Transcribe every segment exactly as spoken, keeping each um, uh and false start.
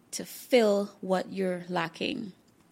to fill what you're lacking.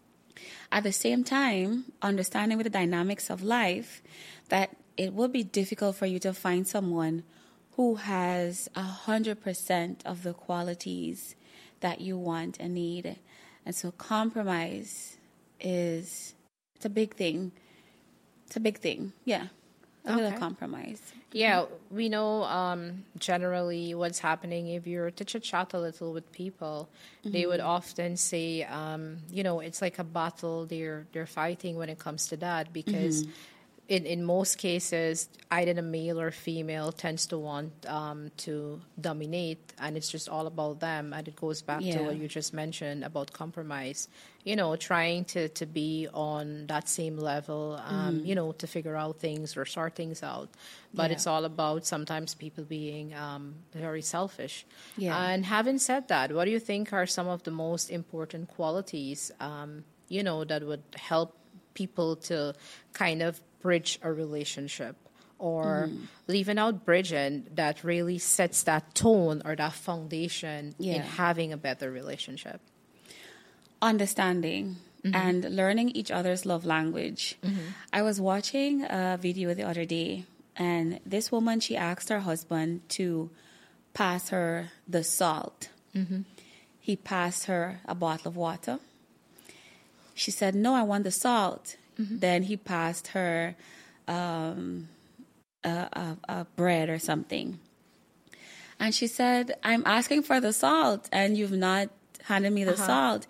At the same time, understanding with the dynamics of life that it will be difficult for you to find someone who has one hundred percent of the qualities that you want and need. And so compromise is, it's a big thing. It's a big thing, yeah. A Okay. little compromise. Yeah, we know um, generally what's happening if you're to chit-chat a little with people. Mm-hmm. They would often say, um, you know, it's like a battle they're they're fighting when it comes to that because mm-hmm. in, in most cases, either the male or female tends to want um, to dominate, and it's just all about them. And it goes back Yeah. to what you just mentioned about compromise. You know, trying to, to be on that same level, um, mm. you know, to figure out things or sort things out. But Yeah. it's all about sometimes people being um, very selfish. Yeah. And having said that, what do you think are some of the most important qualities, um, you know, that would help people to kind of bridge a relationship? Or mm. leaving out bridging that really sets that tone or that foundation yeah. in having a better relationship? Understanding mm-hmm. and learning each other's love language. Mm-hmm. I was watching a video the other day, and this woman, she asked her husband to pass her the salt. Mm-hmm. He passed her a bottle of water. She said, no, I want the salt. Mm-hmm. Then he passed her um, a, a, a bread or something. And she said, I'm asking for the salt, and you've not handed me the uh-huh. salt.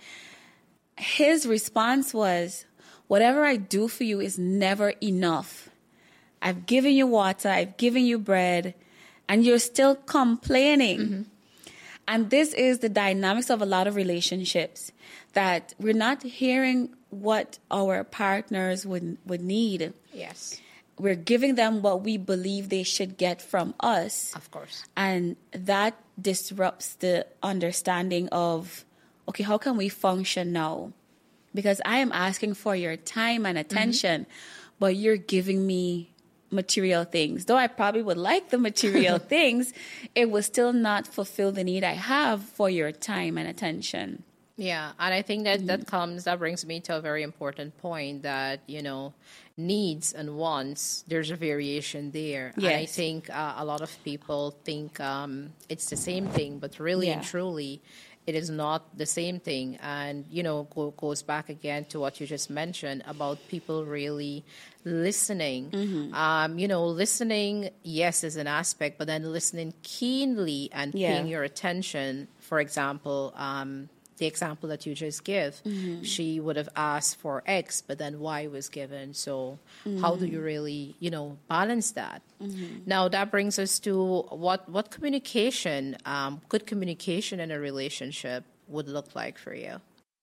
His response was, whatever I do for you is never enough. I've given you water, I've given you bread, and you're still complaining. Mm-hmm. And this is the dynamics of a lot of relationships, that we're not hearing what our partners would, would need. Yes. We're giving them what we believe they should get from us. Of course. And that disrupts the understanding of, okay, how can we function now? Because I am asking for your time and attention, mm-hmm. but you're giving me material things. Though I probably would like the material things, it will still not fulfill the need I have for your time and attention. Yeah, and I think that mm-hmm. that comes, that brings me to a very important point that, you know, needs and wants, there's a variation there. Yes. And I think uh, a lot of people think um, it's the same thing, but really yeah. and truly, it is not the same thing. And, you know, go, goes back again to what you just mentioned about people really listening. Mm-hmm. Um, you know, listening, yes, is an aspect, but then listening keenly and yeah. paying your attention. For example, um, the example that you just give, mm-hmm. she would have asked for X, but then Y was given. So mm-hmm. how do you really, you know, balance that? Mm-hmm. Now, that brings us to what, what communication, um, good communication in a relationship would look like for you.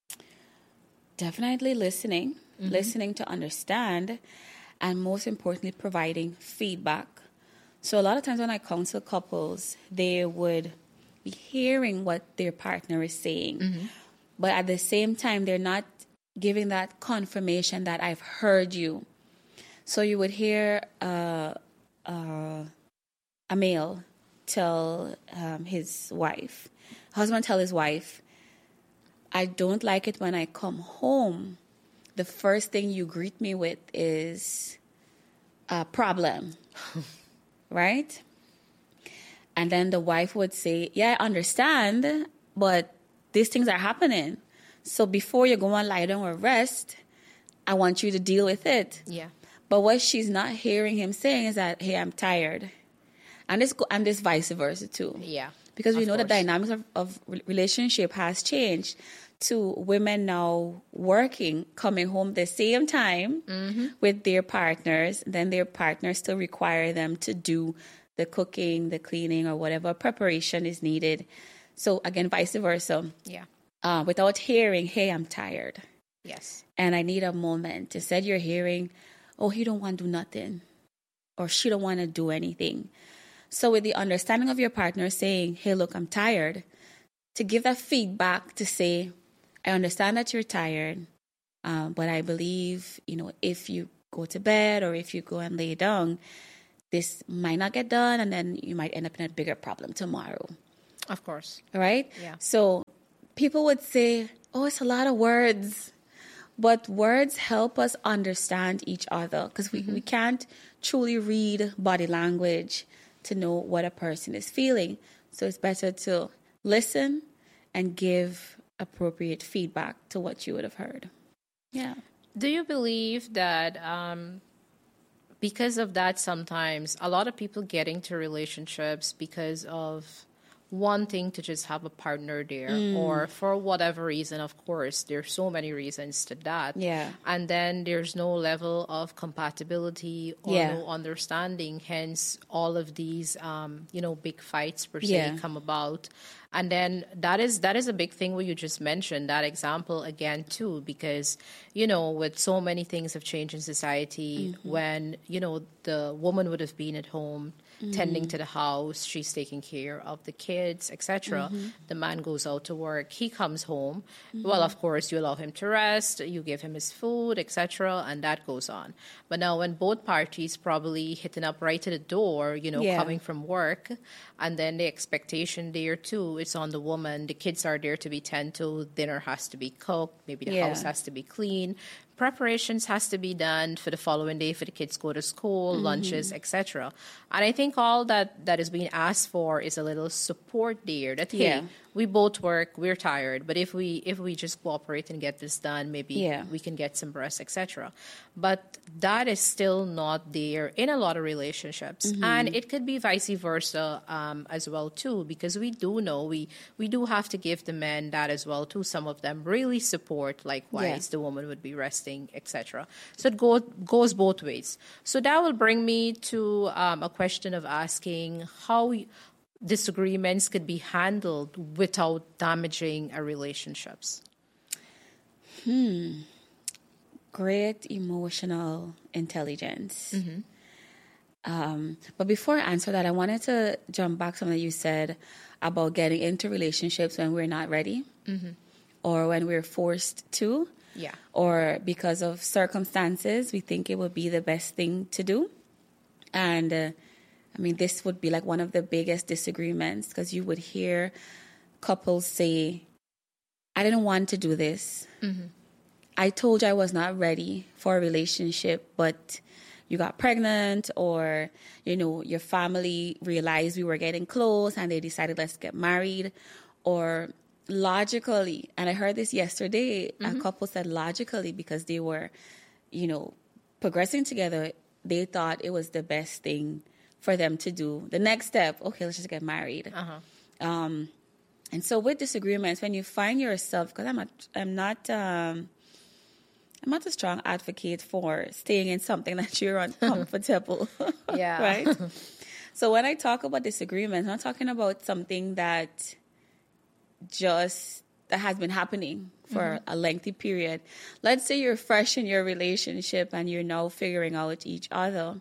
Definitely listening, mm-hmm. listening to understand, and most importantly, providing feedback. So a lot of times when I counsel couples, they would be hearing what their partner is saying. Mm-hmm. But at the same time, they're not giving that confirmation that I've heard you. So you would hear uh, uh, a male tell um, his wife, husband tell his wife, I don't like it when I come home. The first thing you greet me with is a problem, right? And then the wife would say, yeah, I understand, but these things are happening. So before you go and lie down or rest, I want you to deal with it. Yeah. But what she's not hearing him saying is that, hey, I'm tired. And this, and this vice versa too. Yeah. Because we of know course. the dynamics of, of relationship has changed to women now working, coming home the same time mm-hmm. with their partners. Then their partners still require them to do the cooking, the cleaning, or whatever preparation is needed. So again, vice versa. Yeah. Uh, without hearing, hey, I'm tired. Yes. And I need a moment. Instead, you're hearing, oh, he don't want to do nothing. Or she don't want to do anything. So with the understanding of your partner saying, hey, look, I'm tired, to give that feedback to say, I understand that you're tired, um, but I believe, you know, if you go to bed or if you go and lay down, this might not get done, and then you might end up in a bigger problem tomorrow. Of course. Right? Yeah. So people would say, oh, it's a lot of words. But words help us understand each other because we, mm-hmm. we can't truly read body language to know what a person is feeling. So it's better to listen and give appropriate feedback to what you would have heard. Yeah. Do you believe that um, because of that, sometimes a lot of people get into relationships because of wanting to just have a partner there mm. or for whatever reason? Of course, there's so many reasons to that. Yeah. And then there's no level of compatibility or yeah. no understanding. Hence, all of these, um, you know, big fights per se yeah. come about. And then that is that is a big thing what you just mentioned, that example again, too, because, you know, with so many things have changed in society, mm-hmm. when, you know, the woman would have been at home mm-hmm. tending to the house, she's taking care of the kids, et cetera. Mm-hmm. The man goes out to work, he comes home. Mm-hmm. Well, of course, you allow him to rest, you give him his food, et cetera, and that goes on. But now when both parties probably hitting up right to the door, you know, yeah. coming from work, and then the expectation there, too, it's on the woman. The kids are there to be tended to. Dinner has to be cooked. Maybe the yeah. house has to be clean. Preparations has to be done for the following day for the kids go to school, mm-hmm. lunches, et cetera. And I think all that, that is being asked for is a little support there. That, hey, yeah. we both work, we're tired, but if we if we just cooperate and get this done, maybe yeah. we can get some rest, et cetera. But that is still not there in a lot of relationships. Mm-hmm. And it could be vice versa um, as well, too, because we do know, we, we do have to give the men that as well, too. Some of them really support, likewise, yeah. the woman would be resting, et cetera. So it go, goes both ways. So that will bring me to um, a question of asking how disagreements could be handled without damaging our relationships. Hmm. Great emotional intelligence. Mm-hmm. Um, but before I answer that, I wanted to jump back to something you said about getting into relationships when we're not ready mm-hmm. or when we're forced to. Yeah. Or because of circumstances, we think it would be the best thing to do. And uh, I mean, this would be like one of the biggest disagreements because you would hear couples say, I didn't want to do this. Mm-hmm. I told you I was not ready for a relationship, but you got pregnant, or, you know, your family realized we were getting close and they decided let's get married. Or logically, and I heard this yesterday, mm-hmm. a couple said logically because they were, you know, progressing together, they thought it was the best thing for them to do. The next step, okay, let's just get married. Uh-huh. Um, and so with disagreements, when you find yourself, because I'm not, I'm not, um, I'm not a strong advocate for staying in something that you're uncomfortable. Yeah. Right? So when I talk about disagreements, I'm not talking about something that just, that has been happening for mm-hmm. a lengthy period. Let's say you're fresh in your relationship and you're now figuring out each other.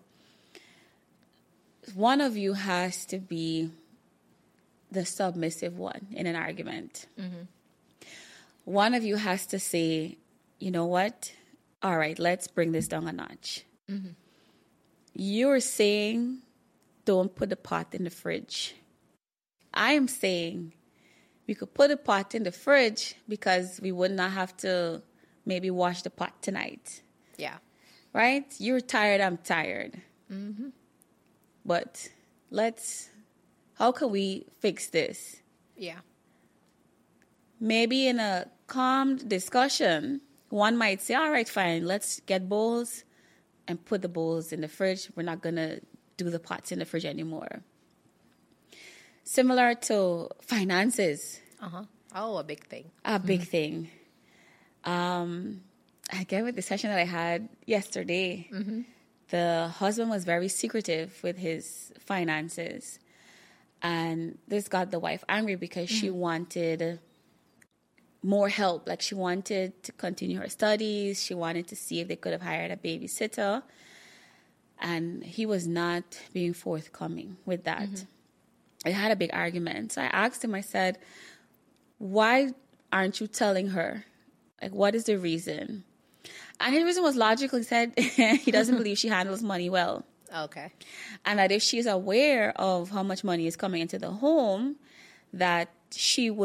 One of you has to be the submissive one in an argument. Mm-hmm. One of you has to say, you know what? All right, let's bring this down a notch. Mm-hmm. You're saying, don't put the pot in the fridge. I am saying, we could put a pot in the fridge because we would not have to maybe wash the pot tonight. Yeah. Right? You're tired, I'm tired. Mm-hmm. But let's, how can we fix this? Yeah. Maybe in a calm discussion, one might say, all right, fine, let's get bowls and put the bowls in the fridge. We're not going to do the pots in the fridge anymore. Similar to finances. Uh-huh. Oh, a big thing. A big mm-hmm. thing. Um, I get with the session that I had yesterday, mm-hmm. the husband was very secretive with his finances. And this got the wife angry because mm-hmm. she wanted more help. Like, she wanted to continue her studies. She wanted to see if they could have hired a babysitter. And he was not being forthcoming with that. Mm-hmm. I had a big argument. So I asked him, I said, why aren't you telling her? Like, what is the reason? And his reason was logical. He said he doesn't believe she handles money well. Okay. And that if she's aware of how much money is coming into the home, that she would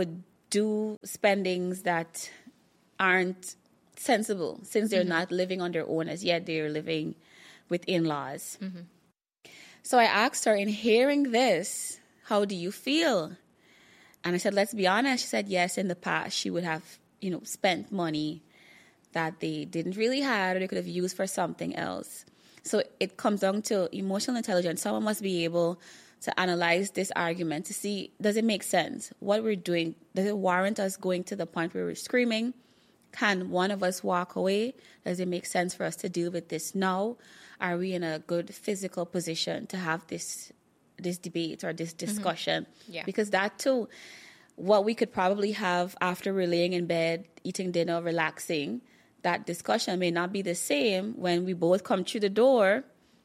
do spendings that aren't sensible, since they're mm-hmm. not living on their own as yet. They're living with in-laws. Mm-hmm. So I asked her, in hearing this, how do you feel? And I said, let's be honest. She said, yes, in the past she would have, you know, spent money that they didn't really have or they could have used for something else. So it comes down to emotional intelligence. Someone must be able to analyze this argument to see, does it make sense? What we're doing, does it warrant us going to the point where we're screaming? Can one of us walk away? Does it make sense for us to deal with this now? Are we in a good physical position to have this this debate or this discussion? Mm-hmm. Yeah. Because that too, what we could probably have after we're laying in bed, eating dinner, relaxing, that discussion may not be the same when we both come through the door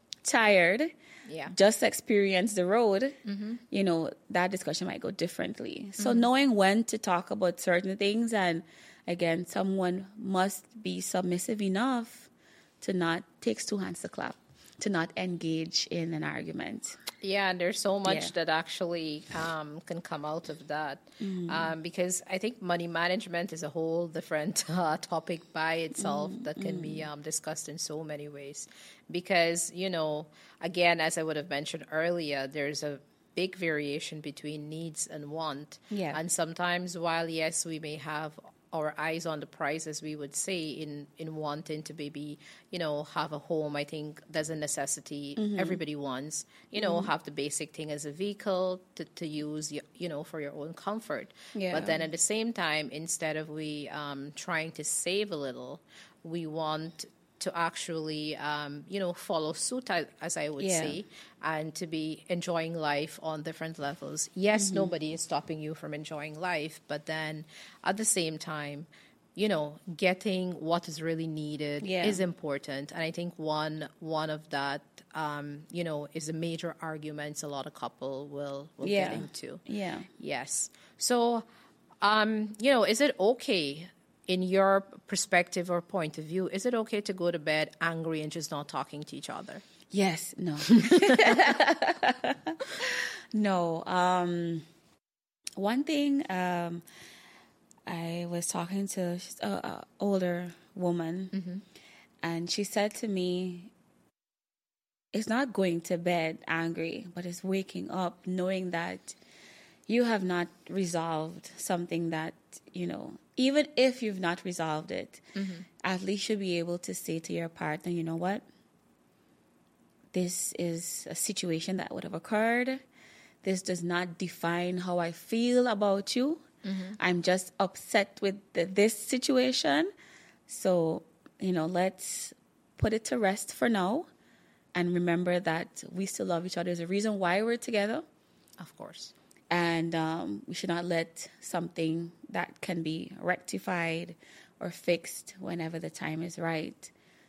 tired, yeah. just experience the road. Mm-hmm. You know, that discussion might go differently. So mm-hmm. knowing when to talk about certain things, and again, someone must be submissive enough to not, takes two hands to clap, to not engage in an argument. Yeah, and there's so much Yeah. that actually um, can come out of that. Mm. Um, because I think money management is a whole different uh, topic by itself mm. that can mm. be um, discussed in so many ways. Because, you know, again, as I would have mentioned earlier, there's a big variation between needs and want. Yeah. And sometimes while, yes, we may have our eyes on the prize, as we would say, in, in wanting to maybe, you know, have a home. I think there's a necessity mm-hmm. everybody wants, you know, mm-hmm. have the basic thing as a vehicle to, to use, you know, for your own comfort. Yeah. But then at the same time, instead of we um, trying to save a little, we want to actually, um, you know, follow suit, as I would yeah. say, and to be enjoying life on different levels. Yes, mm-hmm. nobody is stopping you from enjoying life, but then at the same time, you know, getting what is really needed yeah. is important. And I think one one of that, um, you know, is a major arguments a lot of couple will, will yeah. get into. Yeah. Yes. So, um, you know, is it okay, in your perspective or point of view, is it okay to go to bed angry and just not talking to each other? Yes. No. no. Um, one thing, um, I was talking to an older woman, mm-hmm. and she said to me, it's not going to bed angry, but it's waking up knowing that you have not resolved something that, you know, even if you've not resolved it, mm-hmm. at least you'll be able to say to your partner, you know what? This is a situation that would have occurred. This does not define how I feel about you. Mm-hmm. I'm just upset with the, this situation. So, you know, let's put it to rest for now and remember that we still love each other. There's a reason why we're together. Of course. And um, we should not let something that can be rectified or fixed whenever the time is right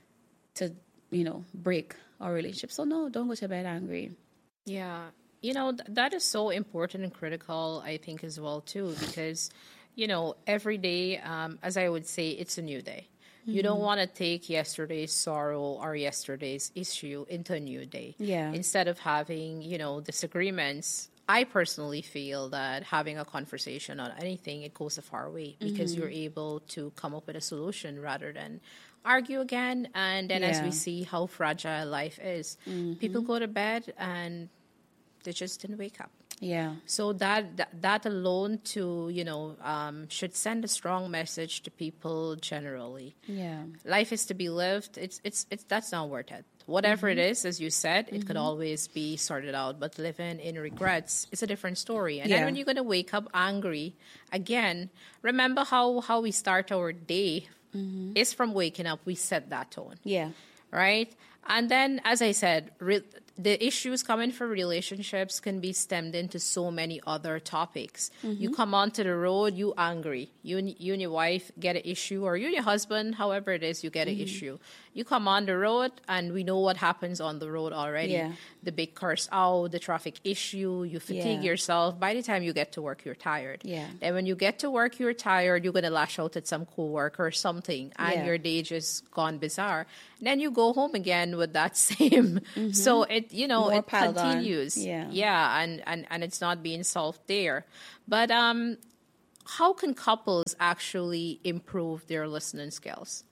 to, you know, break our relationship. So, no, don't go to bed angry. Yeah. You know, th- that is so important and critical, I think, as well, too, because, you know, every day, um, as I would say, it's a new day. Mm-hmm. You don't want to take yesterday's sorrow or yesterday's issue into a new day. Yeah. Instead of having, you know, disagreements, I personally feel that having a conversation on anything, it goes a far way because mm-hmm. you're able to come up with a solution rather than argue again. And then yeah. as we see how fragile life is, mm-hmm. people go to bed and they just didn't wake up. Yeah. So that that, that alone, to you know, um, should send a strong message to people generally. Yeah. Life is to be lived. It's it's it's that's not worth it. Whatever mm-hmm. it is, as you said, it mm-hmm. could always be sorted out. But living in regrets is a different story. And yeah. then when you're going to wake up angry, again, remember how, how we start our day mm-hmm. is from waking up. We set that tone. Yeah. Right? And then, as I said, re- the issues coming from relationships can be stemmed into so many other topics. Mm-hmm. You come onto the road, you angry. You and, you and your wife get an issue, or you and your husband, however it is, you get an mm-hmm. issue. You come on the road, and we know what happens on the road already. Yeah. The big curse out, the traffic issue, you fatigue yeah. yourself. By the time you get to work, you're tired. Yeah. And when you get to work, you're tired, you're going to lash out at some coworker or something, and yeah. your day just gone bizarre. And then you go home again with that same. Mm-hmm. So it, you know, More it continues. On. Yeah. Yeah. And, and, and it's not being solved there. But, um, how can couples actually improve their listening skills?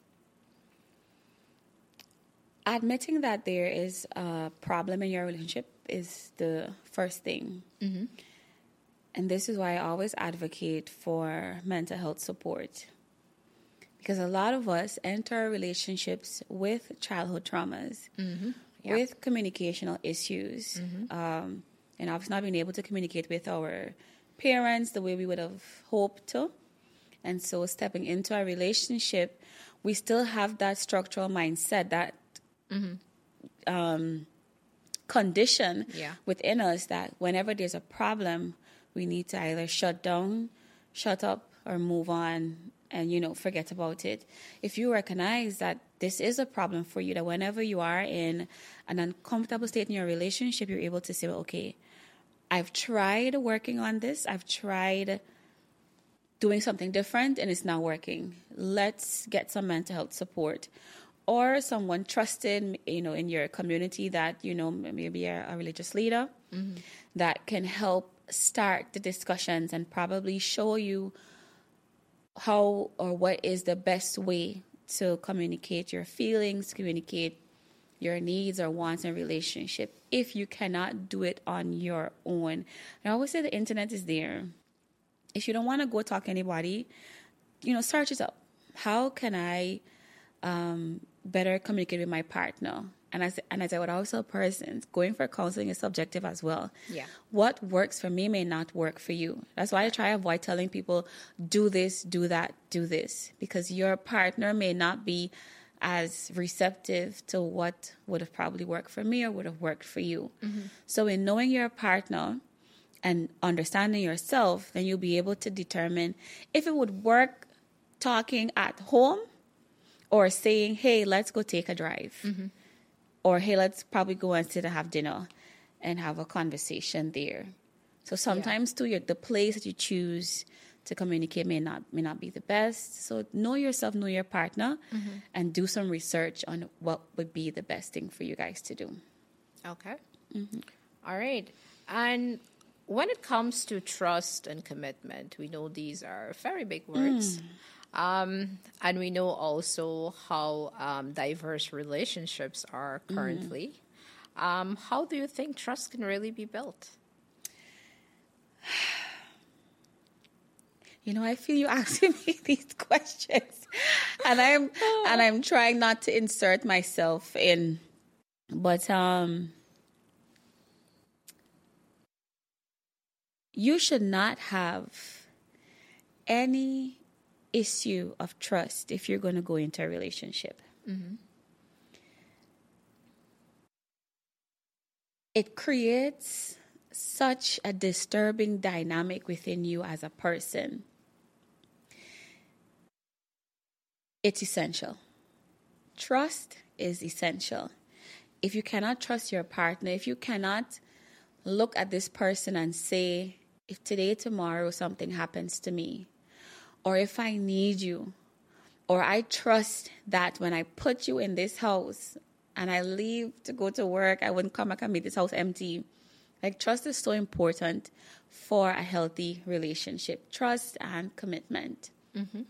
Admitting that there is a problem in your relationship is the first thing. Mm-hmm. And this is why I always advocate for mental health support. Because a lot of us enter relationships with childhood traumas, mm-hmm. yep. with communicational issues, mm-hmm. um, and obviously not being able to communicate with our parents the way we would have hoped to. And so stepping into a relationship, we still have that structural mindset, that mm-hmm. um, condition yeah. within us that whenever there's a problem, we need to either shut down, shut up, or move on and, you know, forget about it. If you recognize that this is a problem for you, that whenever you are in an uncomfortable state in your relationship, you're able to say, well, okay, I've tried working on this. I've tried doing something different and it's not working. Let's get some mental health support. Or someone trusted, you know, in your community that, you know, maybe a, a religious leader mm-hmm. that can help start the discussions and probably show you how or what is the best way to communicate your feelings, communicate your needs or wants in a relationship if you cannot do it on your own. And I always say the internet is there. If you don't want to go talk to anybody, you know, search it up. How can I um, better communicate with my partner? And as, and as I would always tell persons, going for counseling is subjective as well. Yeah. What works for me may not work for you. That's why I try to avoid telling people, do this, do that, do this. Because your partner may not be as receptive to what would have probably worked for me or would have worked for you. Mm-hmm. So in knowing your partner and understanding yourself, then you'll be able to determine if it would work talking at home or saying, hey, let's go take a drive. Mm-hmm. Or, hey, let's probably go and sit and have dinner and have a conversation there. So sometimes, yeah. too, your, the place that you choose to communicate may not may not be the best. So know yourself, know your partner, mm-hmm. and do some research on what would be the best thing for you guys to do. Okay. Mm-hmm. All right. And when it comes to trust and commitment, we know these are very big words. Mm. Um, and we know also how um, diverse relationships are currently. Mm. Um, how do you think trust can really be built? You know, I feel you asking me these questions, and I'm and I'm trying not to insert myself in, but um, you should not have any issue of trust if you're going to go into a relationship. Mm-hmm. It creates such a disturbing dynamic within you as a person. It's essential. Trust is essential. If you cannot trust your partner, if you cannot look at this person and say, if today, tomorrow, something happens to me, or if I need you, or I trust that when I put you in this house and I leave to go to work, I wouldn't come back and meet this house empty. Like, trust is so important for a healthy relationship. Trust and commitment. Mm-hmm.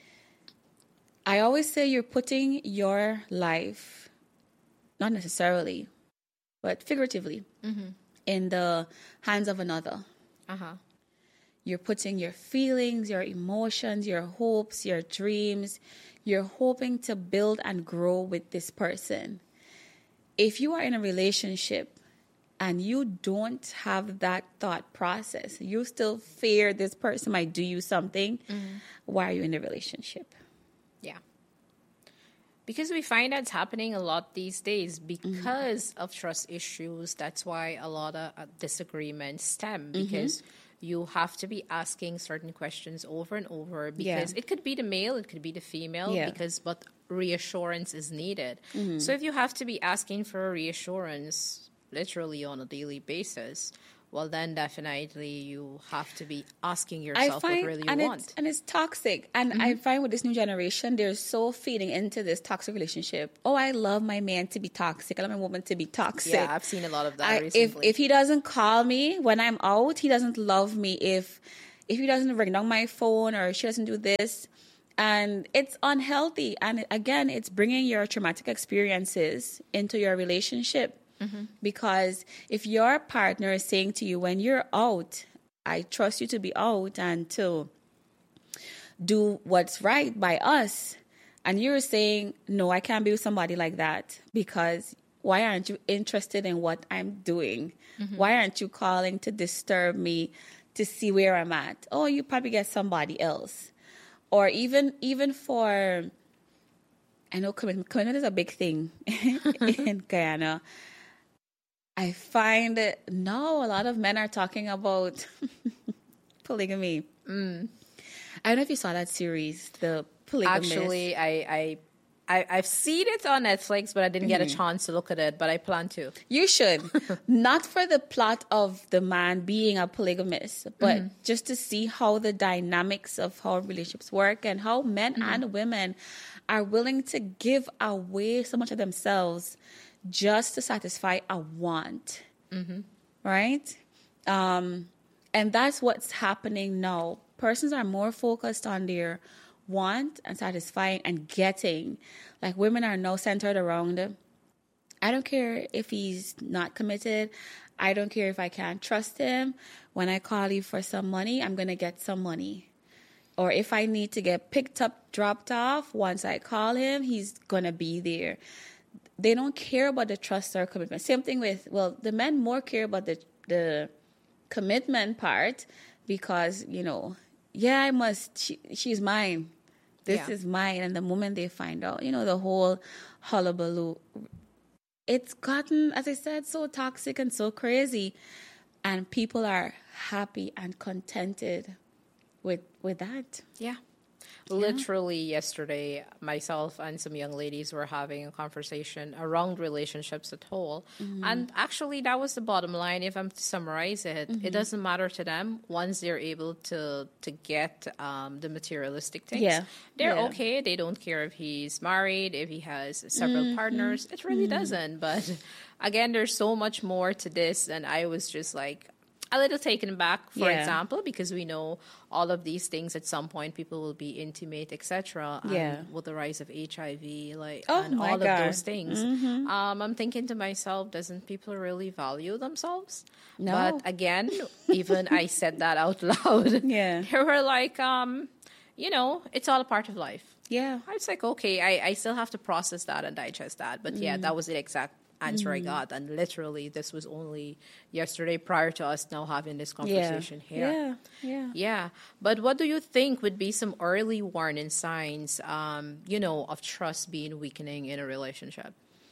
I always say you're putting your life, not necessarily, but figuratively, mm-hmm. in the hands of another. Uh-huh. You're putting your feelings, your emotions, your hopes, your dreams. You're hoping to build and grow with this person. If you are in a relationship and you don't have that thought process, you still fear this person might do you something, mm-hmm. why are you in the relationship? Yeah. Because we find that's happening a lot these days because mm-hmm. of trust issues. That's why a lot of uh, disagreements stem, because mm-hmm. you have to be asking certain questions over and over, because yeah. it could be the male, it could be the female, yeah. because but reassurance is needed. Mm-hmm. So if you have to be asking for reassurance literally on a daily basis, well, then definitely you have to be asking yourself find, what really you and want. It's, and it's toxic. And mm-hmm. I find with this new generation, they're so feeding into this toxic relationship. Oh, I love my man to be toxic. I love my woman to be toxic. Yeah, I've seen a lot of that I, recently. If, if he doesn't call me when I'm out, he doesn't love me. If if he doesn't ring down my phone or she doesn't do this, and it's unhealthy. And again, it's bringing your traumatic experiences into your relationship. Mm-hmm. Because if your partner is saying to you when you're out, I trust you to be out and to do what's right by us, and you're saying, no, I can't be with somebody like that, because why aren't you interested in what I'm doing? Mm-hmm. Why aren't you calling to disturb me to see where I'm at? Oh, you probably get somebody else. Or even even for, I know commitment, commitment is a big thing in Guyana. I find that now a lot of men are talking about polygamy. Mm. I don't know if you saw that series, The Polygamist. Actually, I, I, I, I've seen it on Netflix, but I didn't get mm. a chance to look at it, but I plan to. You should. Not for the plot of the man being a polygamist, but mm. just to see how the dynamics of how relationships work and how men mm. and women are willing to give away so much of themselves just to satisfy a want, mm-hmm. right? Um, and that's what's happening now. Persons are more focused on their want and satisfying and getting. Like women are now centered around, I don't care if he's not committed. I don't care if I can't trust him. When I call you for some money, I'm going to get some money. Or if I need to get picked up, dropped off, once I call him, he's going to be there. They don't care about the trust or commitment. Same thing with, well, the men more care about the the commitment part because, you know, yeah, I must, she, she's mine. This yeah. is mine. And the moment they find out, you know, the whole hullabaloo, it's gotten, as I said, so toxic and so crazy. And people are happy and contented with with that. Yeah. Literally yesterday, myself and some young ladies were having a conversation around relationships at whole. Mm-hmm. And actually, that was the bottom line. If I'm to summarize it, mm-hmm. it doesn't matter to them once they're able to to get um, the materialistic things. Yeah. They're yeah. okay. They don't care if he's married, if he has several mm-hmm. partners. It really mm-hmm. doesn't. But again, there's so much more to this. And I was just like, a little taken back, for yeah. example, because we know all of these things at some point people will be intimate, et cetera. Yeah. With the rise of H I V, like oh and all God. of those things, mm-hmm. um, I'm thinking to myself, doesn't people really value themselves? No. But again, even I said that out loud. Yeah. They were like, um, you know, it's all a part of life. Yeah. I was like, okay, I, I still have to process that and digest that. But mm. yeah, that was the exact answer mm-hmm. I got, and literally this was only yesterday prior to us now having this conversation yeah. here. Yeah, yeah, yeah. But what do you think would be some early warning signs, um, you know, of trust being weakening in a relationship?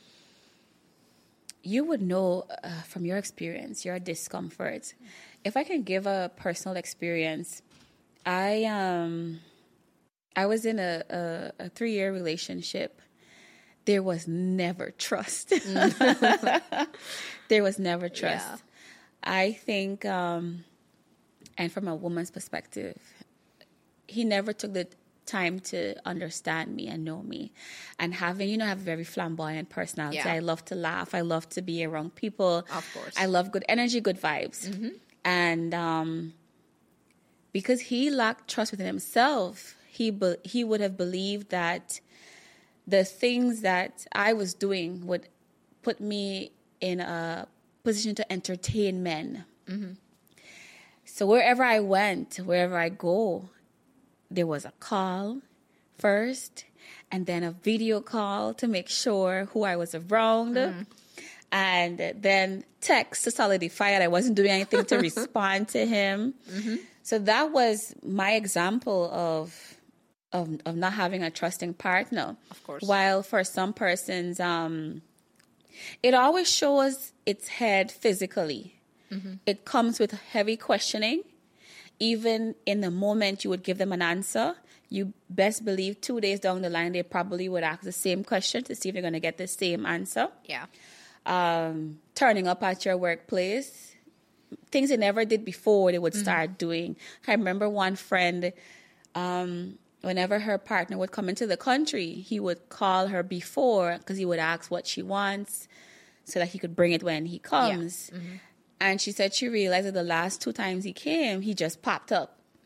You would know uh, from your experience, your discomfort. If I can give a personal experience, I um, I was in a, a, a three-year relationship. There was never trust. Mm. There was never trust. Yeah. I think, um, and from a woman's perspective, he never took the time to understand me and know me. And having, you know, I have a very flamboyant personality. Yeah. I love to laugh. I love to be around people. Of course. I love good energy, good vibes. Mm-hmm. And um, because he lacked trust within himself, he be- he would have believed that the things that I was doing would put me in a position to entertain men. Mm-hmm. So wherever I went, wherever I go, there was a call first, and then a video call to make sure who I was around, mm-hmm. and then text to solidify that I wasn't doing anything to respond to him. Mm-hmm. So that was my example of Of, of not having a trusting partner. Of course. While for some persons, um, it always shows its head physically. Mm-hmm. It comes with heavy questioning. Even in the moment you would give them an answer, you best believe two days down the line, they probably would ask the same question to see if they're going to get the same answer. Yeah. Um, turning up at your workplace, things they never did before, they would mm-hmm. start doing. I remember one friend, um, whenever her partner would come into the country, he would call her before because he would ask what she wants so that he could bring it when he comes. Yeah. Mm-hmm. And she said she realized that the last two times he came, he just popped up.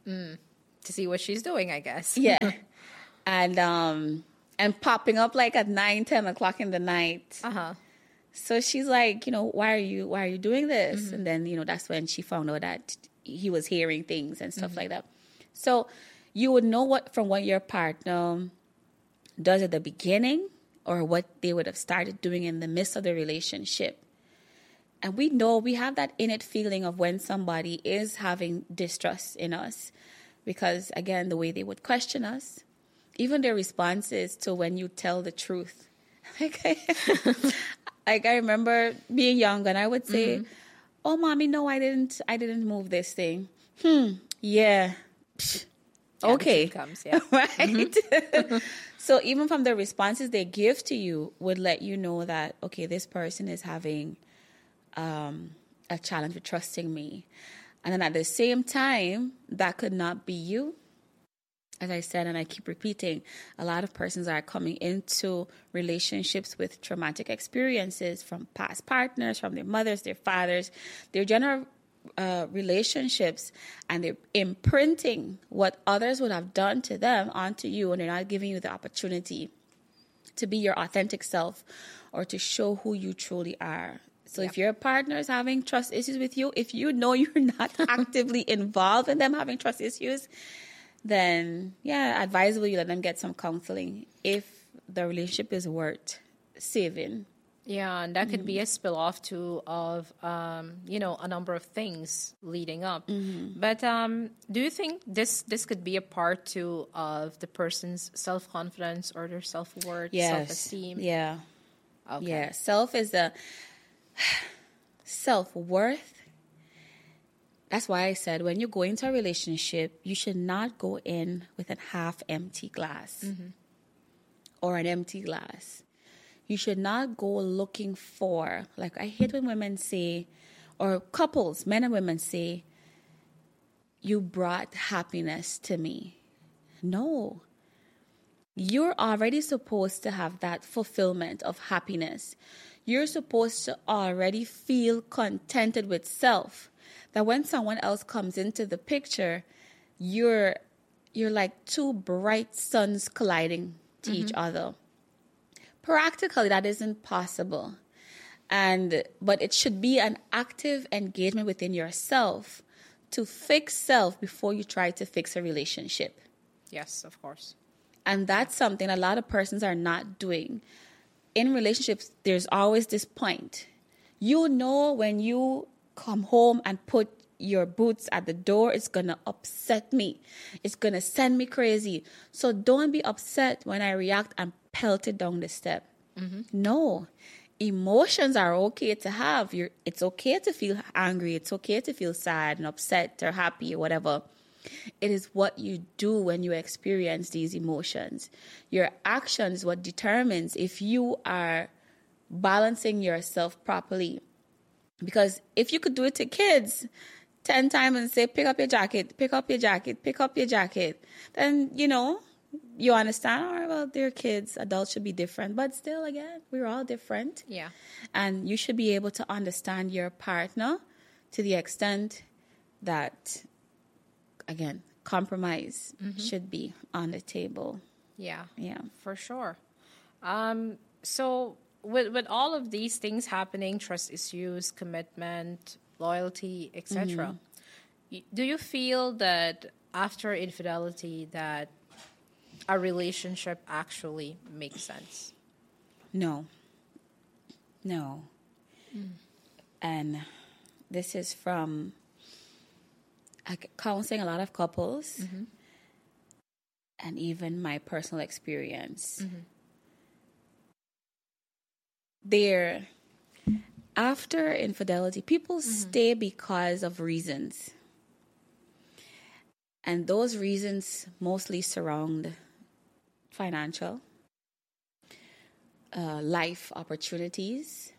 To see what she's doing, I guess. Yeah. and um and popping up like at nine, ten o'clock in the night. Uh-huh. So she's like, you know, why are you why are you doing this? Mm-hmm. And then, you know, that's when she found out that he was hearing things and stuff mm-hmm. like that. So you would know what from what your partner does at the beginning or what they would have started doing in the midst of the relationship. And we know we have that innate feeling of when somebody is having distrust in us. Because, again, the way they would question us, even their responses to when you tell the truth. Like I, like I remember being young and I would say, mm-hmm. oh, mommy, no, I didn't I didn't move this thing. Hmm, yeah. Psh, yeah okay. Comes, yeah. Right? Mm-hmm. So even from the responses they give to you would let you know that, okay, this person is having um, a challenge with trusting me. And then at the same time, that could not be you. As I said, and I keep repeating, a lot of persons are coming into relationships with traumatic experiences from past partners, from their mothers, their fathers, their general uh, relationships, and they're imprinting what others would have done to them onto you, and they're not giving you the opportunity to be your authentic self or to show who you truly are. So yep. if your partner is having trust issues with you, if you know you're not actively involved in them having trust issues, then, yeah, advisable you let them get some counseling if the relationship is worth saving. Yeah, and that could mm-hmm. be a spill-off, too, of, um, you know, a number of things leading up. Mm-hmm. But um, do you think this, this could be a part, too, of the person's self-confidence or their self-worth, yes. self-esteem? Yeah. Okay. Yeah, self is the... self-worth. That's why I said when you go into a relationship, you should not go in with a half-empty glass mm-hmm. or an empty glass. You should not go looking for, like I hate when women say, or couples, men and women say, you brought happiness to me. No. You're already supposed to have that fulfillment of happiness. You're supposed to already feel contented with self. That when someone else comes into the picture, you're you're like two bright suns colliding to mm-hmm. each other. Practically, that isn't possible. And but it should be an active engagement within yourself to fix self before you try to fix a relationship. Yes, of course. And that's something a lot of persons are not doing. In relationships, there's always this point. You know when you come home and put your boots at the door, it's going to upset me. It's going to send me crazy. So don't be upset when I react and pelt it down the step. Mm-hmm. No. Emotions are okay to have. You're, it's okay to feel angry. It's okay to feel sad and upset or happy or whatever. It is what you do when you experience these emotions. Your action is what determines if you are balancing yourself properly. Because if you could do it to kids ten times and say, pick up your jacket, pick up your jacket, pick up your jacket, then, you know, you understand, all right, well, they're kids. Adults should be different. But still, again, we're all different. Yeah. And you should be able to understand your partner to the extent that... Again, compromise mm-hmm. should be on the table. Yeah, yeah, for sure. Um, so with with all of these things happening, trust issues, commitment, loyalty, et cetera, mm-hmm. do you feel that after infidelity that a relationship actually makes sense? No. No. Mm. And this is from... counseling a lot of couples mm-hmm. and even my personal experience. Mm-hmm. There, after infidelity, people mm-hmm. stay because of reasons. And those reasons mostly surround financial, uh, life opportunities.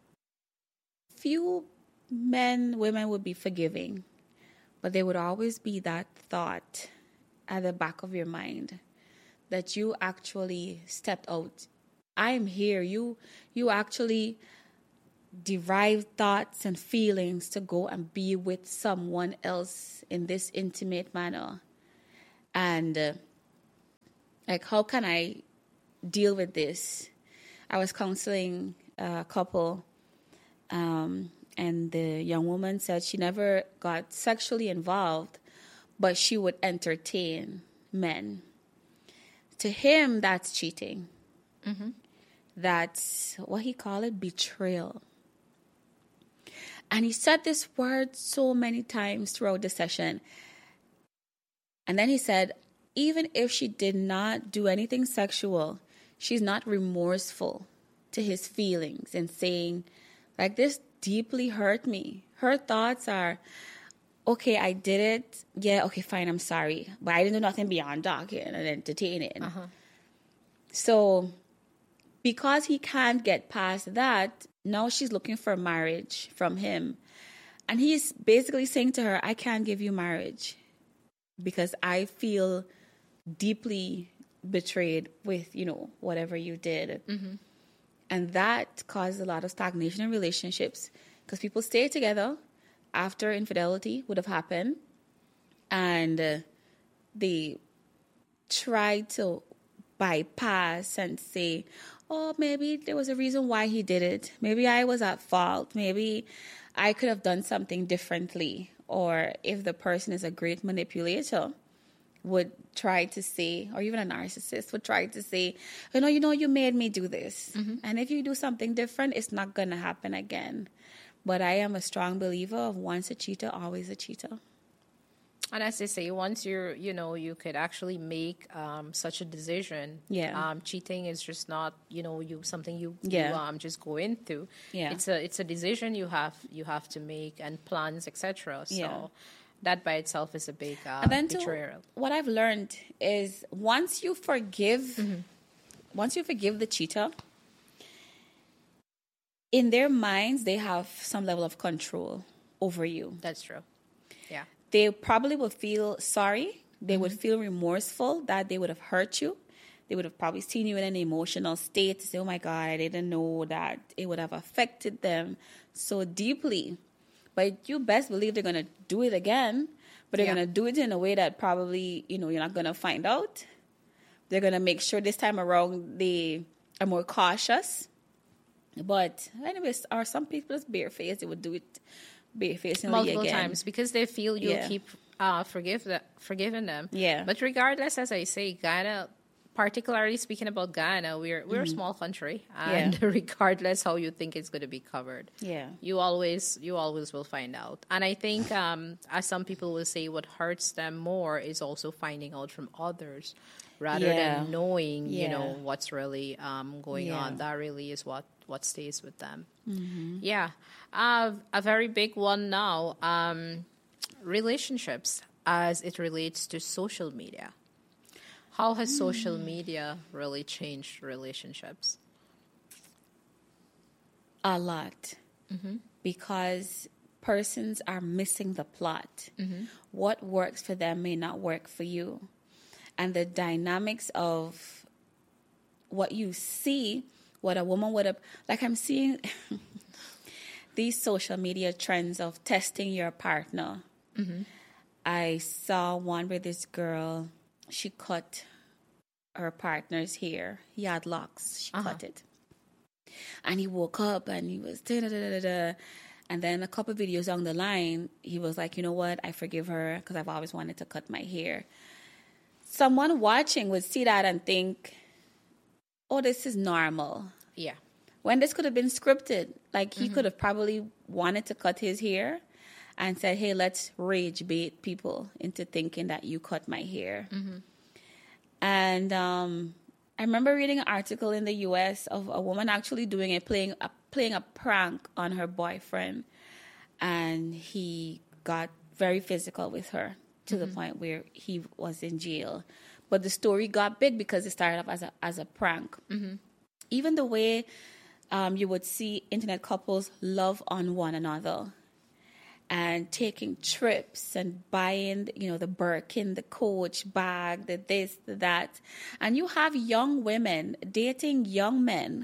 Few men, women would be forgiving. But there would always be that thought at the back of your mind that you actually stepped out. I am here. You you actually derived thoughts and feelings to go and be with someone else in this intimate manner. And uh, like, how can I deal with this? I was counseling a couple, um, and the young woman said she never got sexually involved, but she would entertain men. To him, that's cheating. Mm-hmm. That's what he called it, betrayal. And he said this word so many times throughout the session. And then he said, even if she did not do anything sexual, she's not remorseful to his feelings and saying, like, this deeply hurt me. Her thoughts are, okay, I did it. Yeah, okay, fine, I'm sorry. But I didn't do nothing beyond talking and entertaining. Uh-huh. So because he can't get past that, now she's looking for marriage from him. And he's basically saying to her, I can't give you marriage because I feel deeply betrayed with, you know, whatever you did. Mm-hmm. And that caused a lot of stagnation in relationships because people stay together after infidelity would have happened. And uh, they try to bypass and say, oh, maybe there was a reason why he did it. Maybe I was at fault. Maybe I could have done something differently. Or if the person is a great manipulator, would try to say, or even a narcissist would try to say, you know, you know, you made me do this. Mm-hmm. And if you do something different, it's not going to happen again. But I am a strong believer of once a cheater, always a cheater. And as they say, once you're, you know, you could actually make um, such a decision. Yeah. Um, cheating is just not, you know, you something you, yeah. you um, just go into. Yeah. It's a it's a decision you have you have to make and plans, et cetera. So yeah. that by itself is a big uh, and then betrayal. Too, what I've learned is once you forgive, mm-hmm. once you forgive the cheater, in their minds they have some level of control over you. That's true. Yeah. They probably will feel sorry. They mm-hmm. would feel remorseful that they would have hurt you. They would have probably seen you in an emotional state to say, oh my God, I didn't know that it would have affected them so deeply. But you best believe they're going to do it again. But they're yeah. going to do it in a way that probably, you know, you're not going to find out. They're going to make sure this time around they are more cautious. But anyways, are some people just barefaced? They would do it barefacedly multiple again. times because they feel you'll yeah. keep uh, forgive the, forgiving them. Yeah. But regardless, as I say, Ghana, particularly speaking about Ghana, we're we're mm-hmm. a small country, and yeah. regardless how you think it's going to be covered, yeah, you always you always will find out. And I think, um, as some people will say, what hurts them more is also finding out from others rather yeah. than knowing, yeah. you know, what's really um, going yeah. on. That really is what, what stays with them. Mm-hmm. Yeah, uh, a very big one now. Um, relationships as it relates to social media. How has mm. social media really changed relationships? A lot. Mm-hmm. Because persons are missing the plot. Mm-hmm. What works for them may not work for you. And the dynamics of what you see, what a woman would have... Like I'm seeing these social media trends of testing your partner. Mm-hmm. I saw one where this girl... She cut her partner's hair. He had locks. She uh-huh. cut it. And he woke up and he was da da da da da. And then a couple of videos down the line, he was like, you know what? I forgive her because I've always wanted to cut my hair. Someone watching would see that and think, oh, this is normal. Yeah. When this could have been scripted. Like he mm-hmm. could have probably wanted to cut his hair and said, hey, let's rage bait people into thinking that you cut my hair. Mm-hmm. And um, I remember reading an article in the U S of a woman actually doing it, playing a, playing a prank on her boyfriend. And he got very physical with her to mm-hmm. the point where he was in jail. But the story got big because it started off as a, as a prank. Mm-hmm. Even the way um, you would see internet couples love on one another. And taking trips and buying, you know, the Birkin, the Coach bag, the this, the that. And you have young women dating young men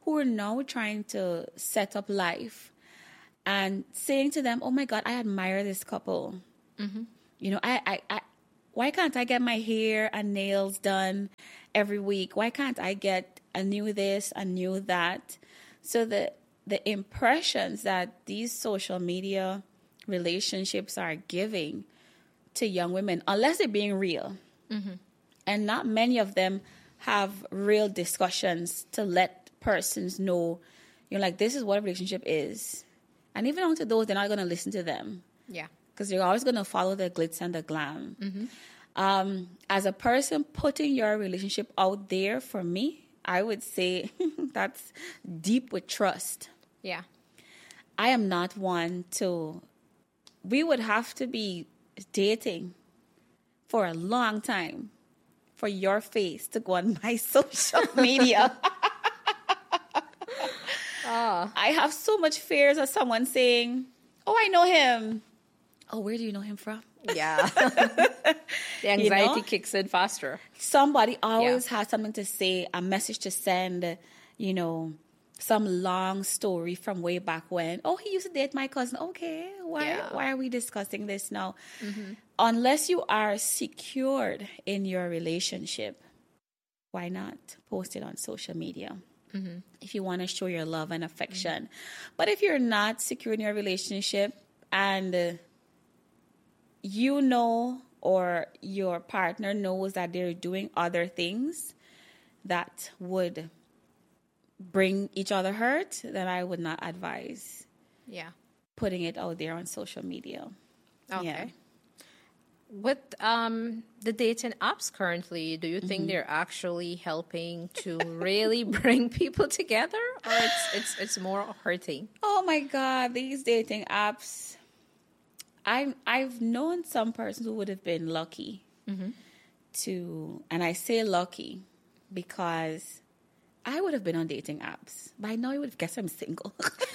who are now trying to set up life and saying to them, oh my God, I admire this couple. Mm-hmm. You know, I, I, I, why can't I get my hair and nails done every week? Why can't I get a new this, a new that? So the, the impressions that these social media relationships are giving to young women, unless they're being real, mm-hmm. and not many of them have real discussions to let persons know, you know, like, this is what a relationship is. And even onto those, they're not going to listen to them. Yeah. Because they're always going to follow the glitz and the glam. Mm-hmm. Um, as a person putting your relationship out there, for me, I would say that's deep with trust. Yeah. I am not one to... We would have to be dating for a long time for your face to go on my social media. Oh. I have so much fears of someone saying, oh, I know him. Oh, where do you know him from? Yeah. The anxiety you know? kicks in faster. Somebody always yeah. has something to say, a message to send, you know, some long story from way back when. Oh, he used to date my cousin. Okay, why, yeah. why are we discussing this now? Mm-hmm. Unless you are secured in your relationship, why not post it on social media? Mm-hmm. If you want to show your love and affection. Mm-hmm. But if you're not secure in your relationship and uh, you know, or your partner knows that they're doing other things that would bring each other hurt, then I would not advise yeah. putting it out there on social media. Okay. Yeah. With um, the dating apps currently, do you think mm-hmm. they're actually helping to really bring people together, or it's it's it's more hurting? Oh my God, these dating apps! I I've known some persons who would have been lucky mm-hmm. to, and I say lucky because I would have been on dating apps by now. You would have guessed I'm single,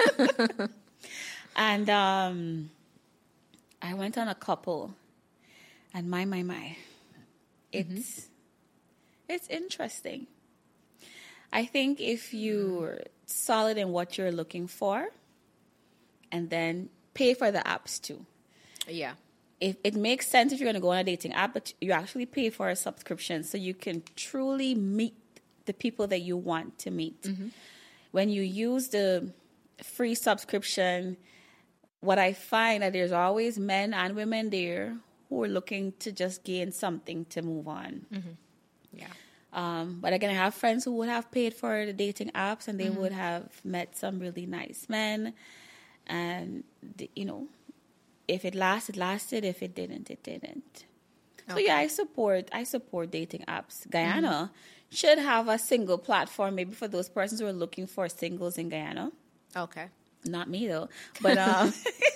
and um, I went on a couple. And my, my, my, it's, mm-hmm. it's interesting. I think if you're solid in what you're looking for, and then pay for the apps too. Yeah. If it makes sense if you're going to go on a dating app, but you actually pay for a subscription so you can truly meet the people that you want to meet. Mm-hmm. When you use the free subscription, what I find that there's always men and women there who are looking to just gain something to move on. Mm-hmm. Yeah. Um, but again, I have friends who would have paid for the dating apps and they mm-hmm. would have met some really nice men. And, you know, if it lasted, lasted. If it didn't, it didn't. Okay. So, yeah, I support I support dating apps. Guyana mm-hmm. should have a single platform, maybe for those persons who are looking for singles in Guyana. Okay. Not me, though. But, um...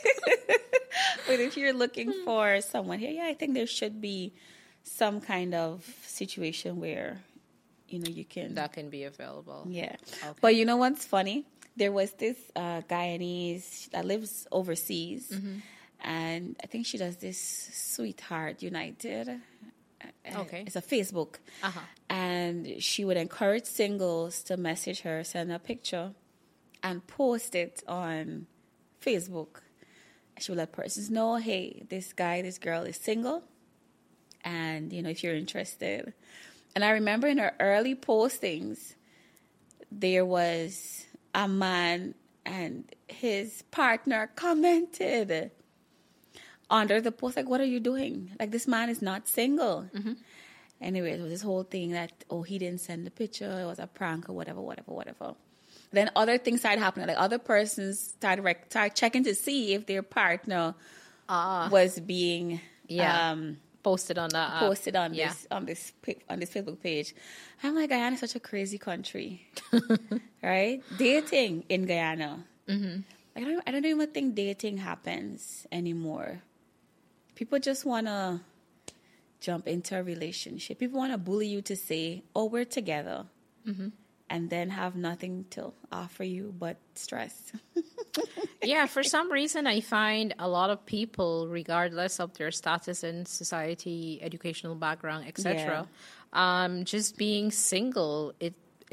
But if you're looking for someone here, yeah, I think there should be some kind of situation where, you know, you can... That can be available. Yeah. Okay. But you know what's funny? There was this uh, Guyanese that lives overseas, mm-hmm. and I think she does this Sweetheart United. Okay. It's a Facebook. Uh-huh. And she would encourage singles to message her, send a picture, and post it on Facebook. She would let persons know, hey, this guy, this girl is single. And, you know, if you're interested. And I remember in her early postings, there was a man and his partner commented under the post, like, what are you doing? Like, this man is not single. Mm-hmm. Anyway, it was this whole thing that, oh, he didn't send the picture. It was a prank or whatever, whatever, whatever. Then other things started happening. Like other persons started, rec- started checking to see if their partner uh, was being yeah. um, posted on that posted on yeah. this on this on this Facebook page. I'm like, Guyana is such a crazy country, right? Dating in Guyana. Mm-hmm. Like, I don't I don't even think dating happens anymore. People just want to jump into a relationship. People want to bully you to say, "Oh, we're together." Mm-hmm. And then have nothing to offer you but stress. Yeah, for some reason, I find a lot of people, regardless of their status in society, educational background, et cetera, yeah. um, just being single, it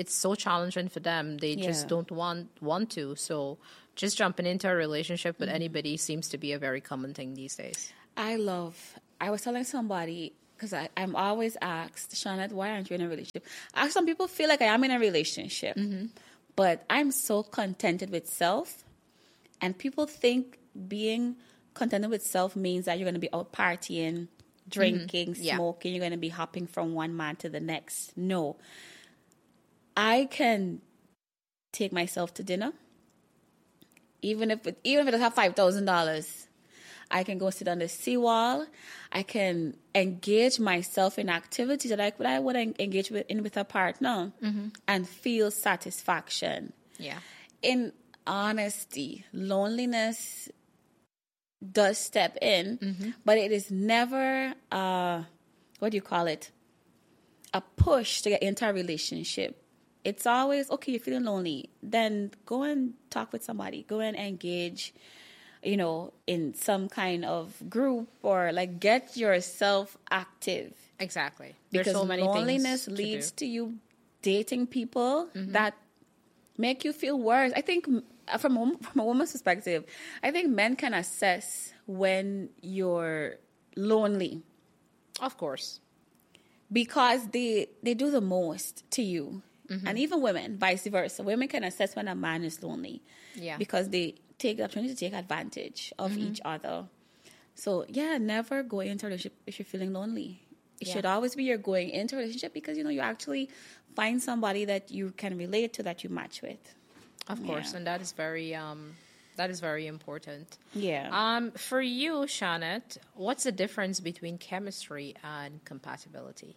it's so challenging for them. They Yeah. just don't want want to. So just jumping into a relationship with anybody seems to be a very common thing these days. I love, I was telling somebody, because I'm always asked, Shawnette, why aren't you in a relationship? Actually, some people feel like I am in a relationship, but I'm so contented with self. And people think being contented with self means that you're going to be out partying, drinking, Yeah. smoking. You're going to be hopping from one man to the next. No. I can take myself to dinner. Even if it, even if it have five thousand dollars, I can go sit on the seawall. I can engage myself in activities that I, that I would engage with, in with a partner and feel satisfaction. Yeah. In honesty, loneliness does step in, but it is never, uh, what do you call it, a push to get into a relationship. It's always, okay, you're feeling lonely, then go and talk with somebody. Go and engage, you know, in some kind of group, or like get yourself active. Exactly. Because There's so many loneliness things leads to, to you dating people that make you feel worse. I think uh, from a, from a woman's perspective, I think men can assess when you're lonely do. Of course. because they they do the most to you. And even women, vice versa. Women can assess when a man is lonely. Yeah. Because they take the opportunity to take advantage of each other. So, yeah, never go into a relationship if you're feeling lonely. It Yeah. should always be you're going into a relationship because, you know, you actually find somebody that you can relate to, that you match with. Of course. Yeah. And that is very um that is very important. Yeah. Um, for you, Shawnette, what's the difference between chemistry and compatibility?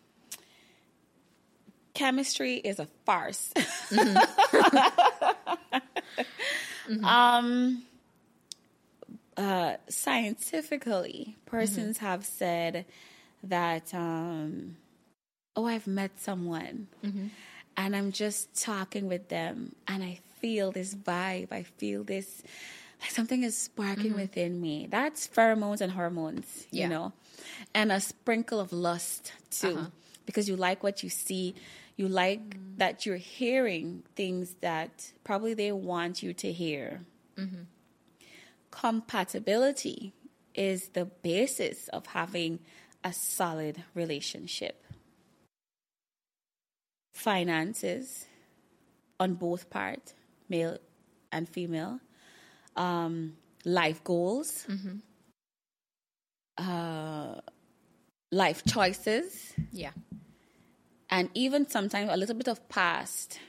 Chemistry is a farce. um, uh, scientifically, persons have said that, um, oh, I've met someone and I'm just talking with them and I feel this vibe. I feel this, like something is sparking within me. That's pheromones and hormones, you Yeah. know, and a sprinkle of lust too, Uh-huh. because you like what you see. You like that you're hearing things that probably they want you to hear. Compatibility is the basis of having a solid relationship. Finances on both parts, male and female. Um, life goals. Uh, life choices. Yeah. And even sometimes a little bit of past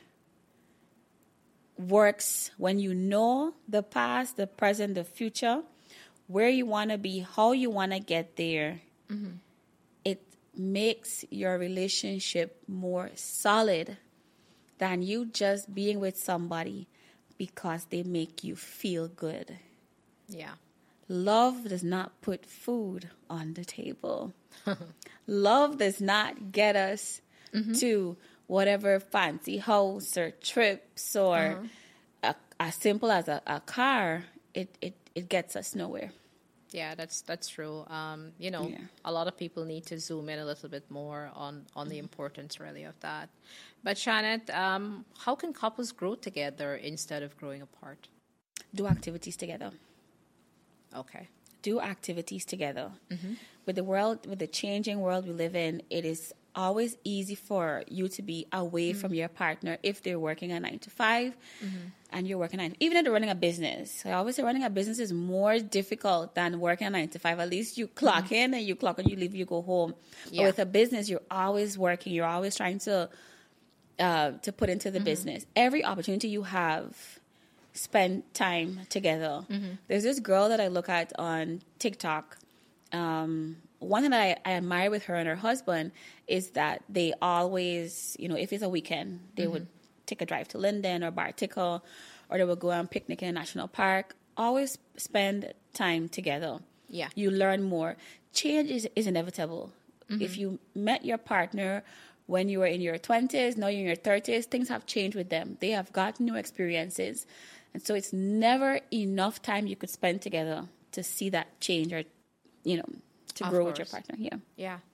works when you know the past, the present, the future, where you want to be, how you want to get there. It makes your relationship more solid than you just being with somebody because they make you feel good. Yeah. Love does not put food on the table. Love does not get us to whatever fancy house or trips or a, as simple as a, a car. It, it, it gets us nowhere. Yeah, that's that's true. Um, you know, Yeah. a lot of people need to zoom in a little bit more on, on the importance really of that. But Shawnette, um, how can couples grow together instead of growing apart? Do activities together. Okay. Do activities together. With the world, with the changing world we live in, it is always easy for you to be away from your partner if they're working a nine to five and you're working nine. Even if they're running a business, I always say running a business is more difficult than working a nine to five. At least you clock in and you clock and you leave, you go home. Yeah. But with a business, you're always working. You're always trying to uh, to put into the business. Every opportunity you have, spend time together. There's this girl that I look at on TikTok. Um, one thing that I, I admire with her and her husband is that they always, you know, if it's a weekend, they would take a drive to Linden or Bartico, or they would go on picnic in a national park. Always spend time together. Yeah. You learn more. Change is, is inevitable. If you met your partner when you were in your twenties, now you're in your thirties, things have changed with them. They have gotten new experiences. And so it's never enough time you could spend together to see that change or, you know, to Of grow with your course. partner. Yeah. Yeah.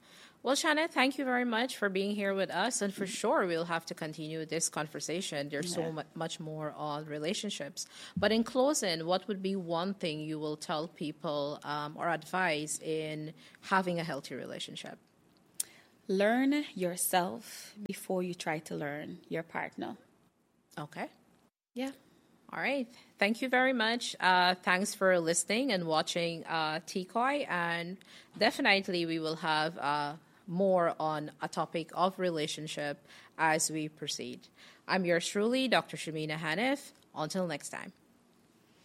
Well, Shanna, thank you very much for being here with us. And for sure, we'll have to continue this conversation. There's Yeah. so mu- much more on relationships. But in closing, what would be one thing you will tell people um, or advise in having a healthy relationship? Learn yourself before you try to learn your partner. Okay. Yeah. All right. Thank you very much. Uh, thanks for listening and watching uh, T C O I. And definitely, we will have uh, more on a topic of relationship as we proceed. I'm yours truly, Doctor Shamina Hanif. Until next time.